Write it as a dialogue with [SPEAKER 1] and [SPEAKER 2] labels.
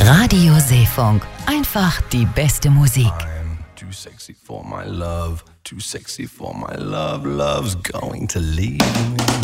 [SPEAKER 1] Radio Seefunk. Einfach die beste Musik.
[SPEAKER 2] I'm too sexy for my love, too sexy for my love, love's going to leave me.